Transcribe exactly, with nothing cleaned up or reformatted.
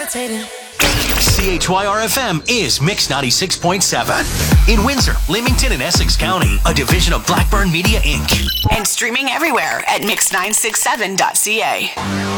levitating. C H Y R F M is Mix ninety-six point seven. In Windsor, Leamington, and Essex County, a division of Blackburn Media, Incorporated. And streaming everywhere at mix nine six seven dot c a.